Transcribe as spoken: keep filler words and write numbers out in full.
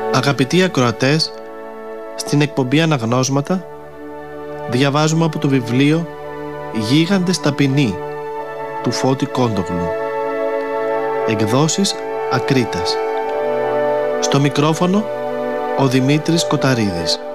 Αγαπητοί ακροατές, στην εκπομπή Αναγνώσματα διαβάζουμε από το βιβλίο «Γίγαντες ταπεινοί» του Φώτη Κόντογλου. Εκδόσεις Ακρίτας. Στο μικρόφωνο ο Δημήτρης Κοταρίδης.